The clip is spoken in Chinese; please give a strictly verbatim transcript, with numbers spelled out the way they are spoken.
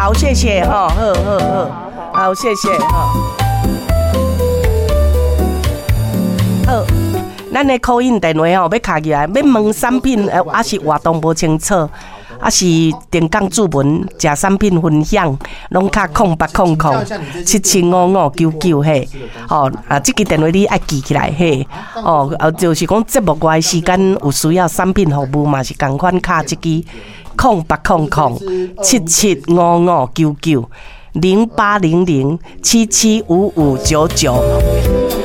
好，谢谢哈，好好好，好，谢谢哈。好，咱的call in电话吼，要卡起来，要问产品，呃，还是活动无清楚，还是电讲注文，食产品分享，拢卡空八空空七七五五九九嘿，哦啊，这个电话你爱记起来嘿，哦，啊，就是讲节目外时间有需要产品服务嘛，是共款卡这个空八空空七七五五九九零八零零七七五五九九。